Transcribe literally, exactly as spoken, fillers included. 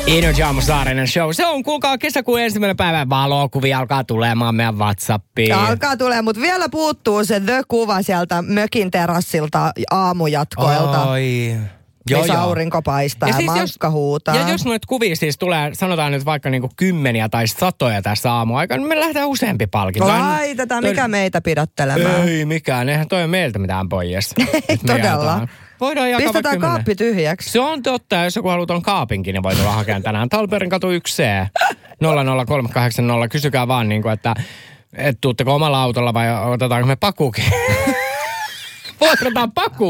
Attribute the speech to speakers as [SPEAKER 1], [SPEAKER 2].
[SPEAKER 1] Energy Aamu Saarinen show. Se on, kuulkaa, kesäkuun ensimmäinen päivä. Valokuvia alkaa tulemaan meidän WhatsAppiin.
[SPEAKER 2] Alkaa tulee, mutta vielä puuttuu se The-kuva sieltä mökin terassilta aamujatkoilta.
[SPEAKER 1] Oi.
[SPEAKER 2] Joo, missä aurinko paistaa ja, ja siis mankka jos, huutaa.
[SPEAKER 1] Ja jos noita kuvia siis tulee, sanotaan nyt vaikka niinku kymmeniä tai satoja tässä aamuaikaan, niin me lähdetään useampi palkinto.
[SPEAKER 2] Laitetaan, mikä toi... meitä pidättelemään.
[SPEAKER 1] Ei mikään, eihän toi meiltä mitään pois.
[SPEAKER 2] Ei todella.
[SPEAKER 1] Voidaan jakaa
[SPEAKER 2] pistetään kaappi tyhjäksi.
[SPEAKER 1] Se on totta, jos joku haluaa tuon kaapinkin, niin voi tulla hakemaan tänään. Talperin katu yksi C, nolla nolla kolme kahdeksan nolla. Kysykää vaan, niin kuin, että et tuutteko omalla autolla vai otetaanko me pakukin? Vuokrataan paku.